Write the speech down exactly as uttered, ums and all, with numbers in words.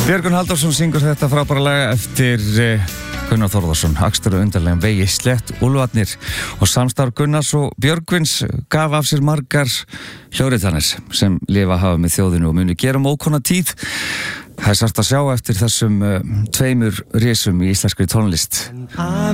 Björgvin Halldórsson syngur þetta frábæra lag eftir eh, Gunnar Þórðarsson, Akstur og undarlegum vegi, Slett Úlfarnir, og samstarf Gunnars og Björgvins gaf af sér margar hljóðritanir sem lifa hafa með þjóðinu og muni gera um ókomna tíð. Það er sárt að sjá eftir þessum uh, tveimur risum í íslenskri tónlist.